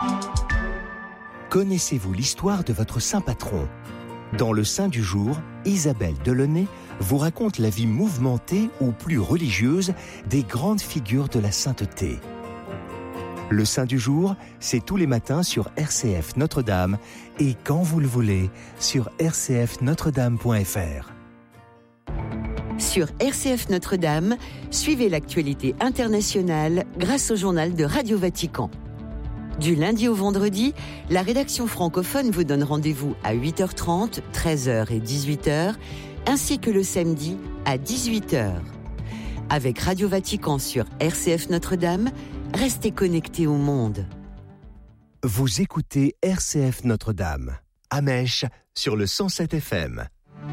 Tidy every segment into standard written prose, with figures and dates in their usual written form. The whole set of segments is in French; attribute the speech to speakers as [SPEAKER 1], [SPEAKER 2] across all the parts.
[SPEAKER 1] Connaissez-vous l'histoire de votre saint patron ? Dans le Saint du jour, Isabelle Delaunay vous raconte la vie mouvementée ou plus religieuse des grandes figures de la sainteté. Le Saint du jour, c'est tous les matins sur RCF Notre-Dame et quand vous le voulez, sur rcfnotredame.fr.
[SPEAKER 2] Sur RCF Notre-Dame, suivez l'actualité internationale grâce au journal de Radio Vatican. Du lundi au vendredi, la rédaction francophone vous donne rendez-vous à 8h30, 13h et 18h, ainsi que le samedi à 18h. Avec Radio Vatican sur RCF Notre-Dame, restez connectés au monde.
[SPEAKER 1] Vous écoutez RCF Notre-Dame, à Mèche, sur le 107 FM.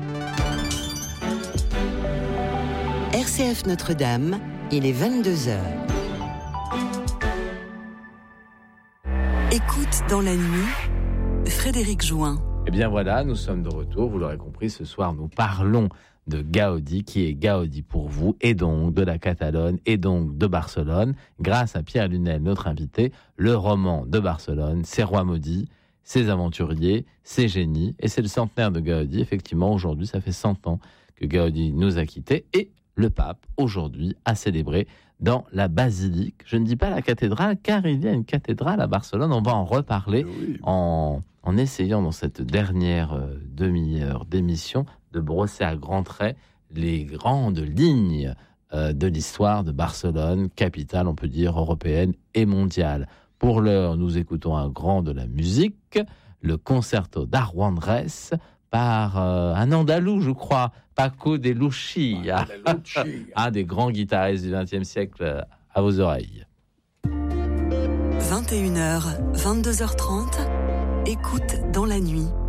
[SPEAKER 2] RCF Notre-Dame, il est 22h. Écoute dans la nuit, Frédéric Join.
[SPEAKER 3] Eh bien voilà, nous sommes de retour. Vous l'aurez compris, ce soir, nous parlons de Gaudi, qui est Gaudi pour vous, et donc de la Catalogne, et donc de Barcelone. Grâce à Pierre Lunel, notre invité, le roman de Barcelone, ses rois maudits, ses aventuriers, ses génies. Et c'est le centenaire de Gaudi. Effectivement, aujourd'hui, ça fait 100 ans que Gaudi nous a quittés. Et le pape, aujourd'hui, a célébré dans la basilique. Je ne dis pas la cathédrale, car il y a une cathédrale à Barcelone. On va en reparler en essayant, dans cette dernière demi-heure d'émission, de brosser à grands traits les grandes lignes de l'histoire de Barcelone, capitale, on peut dire, européenne et mondiale. Pour l'heure, nous écoutons un grand de la musique, le concerto d'Arwandrés, par un Andalou, je crois, Paco de Lucía, un des grands guitaristes du XXe siècle, à vos oreilles.
[SPEAKER 2] 21h, 22h30, écoute dans la nuit.